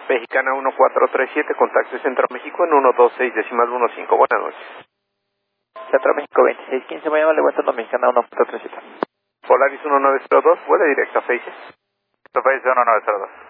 Mexicana 1437, contacto Centro México en 126.15. Buenas noches. Centro México 2615, Miami, levantando Mexicana 1437. Polaris 1902, vuela directo a Faces. Faces 1902.